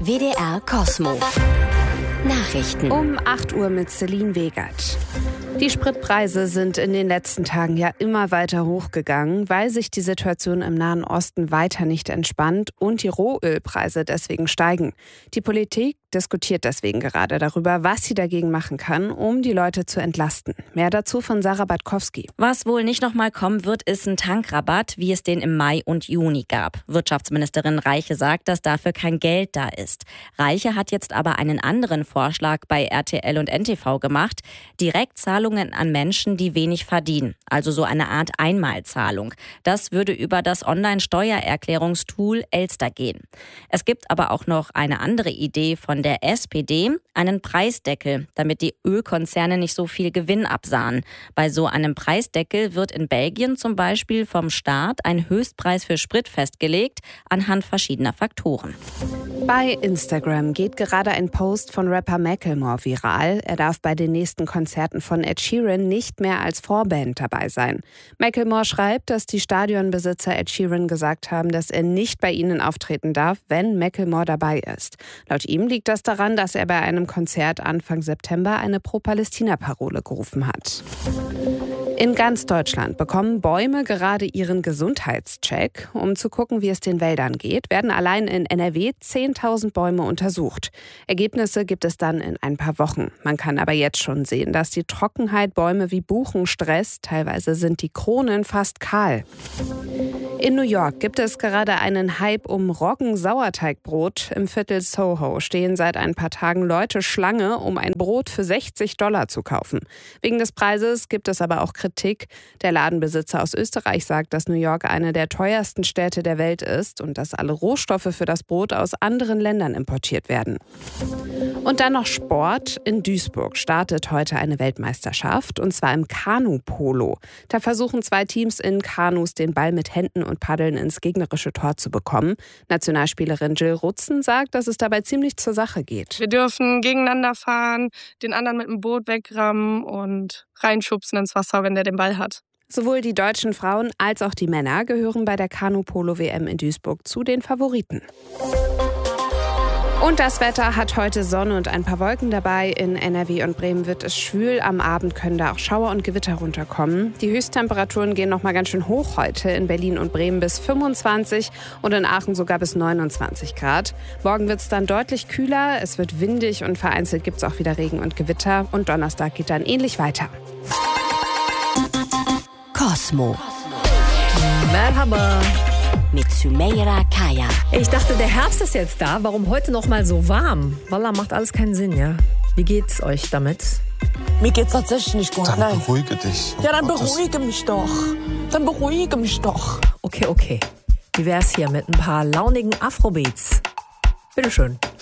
WDR Kosmo. Nachrichten. Um 8 Uhr mit Celine Wegert. Die Spritpreise sind in den letzten Tagen ja immer weiter hochgegangen, weil sich die Situation im Nahen Osten weiter nicht entspannt und die Rohölpreise deswegen steigen. Die Politik diskutiert deswegen gerade darüber, was sie dagegen machen kann, um die Leute zu entlasten. Mehr dazu von Sarah Batkowski. Was wohl nicht nochmal kommen wird, ist ein Tankrabatt, wie es den im Mai und Juni gab. Wirtschaftsministerin Reiche sagt, dass dafür kein Geld da ist. Reiche hat jetzt aber einen anderen Vorschlag bei RTL und NTV gemacht. Direktzahlungen an Menschen, die wenig verdienen. Also so eine Art Einmalzahlung. Das würde über das Online-Steuererklärungstool Elster gehen. Es gibt aber auch noch eine andere Idee von der SPD, einen Preisdeckel, damit die Ölkonzerne nicht so viel Gewinn absahen. Bei so einem Preisdeckel wird in Belgien zum Beispiel vom Staat ein Höchstpreis für Sprit festgelegt, anhand verschiedener Faktoren. Bei Instagram geht gerade ein Post von Rapper Macklemore viral. Er darf bei den nächsten Konzerten von Ed Sheeran nicht mehr als Vorband dabei sein. Macklemore schreibt, dass die Stadionbesitzer Ed Sheeran gesagt haben, dass er nicht bei ihnen auftreten darf, wenn Macklemore dabei ist. Laut ihm liegt das daran, dass er bei einem Konzert Anfang September eine Pro-Palästina-Parole gerufen hat. In ganz Deutschland bekommen Bäume gerade ihren Gesundheitscheck. Um zu gucken, wie es den Wäldern geht, werden allein in NRW 10.000 Bäume untersucht. Ergebnisse gibt es dann in ein paar Wochen. Man kann aber jetzt schon sehen, dass die Trockenheit Bäume wie Buchen stresst. Teilweise sind die Kronen fast kahl. In New York gibt es gerade einen Hype um Roggensauerteigbrot. Im Viertel Soho stehen seit ein paar Tagen Leute Schlange, um ein Brot für $60 zu kaufen. Wegen des Preises gibt es aber auch Kritik. Der Ladenbesitzer aus Österreich sagt, dass New York eine der teuersten Städte der Welt ist und dass alle Rohstoffe für das Brot aus anderen Ländern importiert werden. Und dann noch Sport. In Duisburg startet heute eine Weltmeisterschaft, und zwar im Kanu-Polo. Da versuchen 2 Teams in Kanus, den Ball mit Händen und Paddeln ins gegnerische Tor zu bekommen. Nationalspielerin Jill Rutzen sagt, dass es dabei ziemlich zur Sache geht. Wir dürfen gegeneinander fahren, den anderen mit dem Boot wegrammen und reinschubsen ins Wasser, wenn der den Ball hat. Sowohl die deutschen Frauen als auch die Männer gehören bei der Kanu-Polo-WM in Duisburg zu den Favoriten. Und das Wetter hat heute Sonne und ein paar Wolken dabei. In NRW und Bremen wird es schwül. Am Abend können da auch Schauer und Gewitter runterkommen. Die Höchsttemperaturen gehen noch mal ganz schön hoch heute. In Berlin und Bremen bis 25 und in Aachen sogar bis 29 Grad. Morgen wird es dann deutlich kühler. Es wird windig und vereinzelt gibt es auch wieder Regen und Gewitter. Und Donnerstag geht dann ähnlich weiter. Kosmo. Merhaba. Mit Sümeyra Kaya. Ich dachte, der Herbst ist jetzt da. Warum heute noch mal so warm? Wallah, macht alles keinen Sinn, ja? Wie geht's euch damit? Mir geht's tatsächlich nicht gut, Dann beruhige dich. Ja, dann beruhige mich doch. Okay. Wie wär's hier mit ein paar launigen Afrobeats? Bitteschön.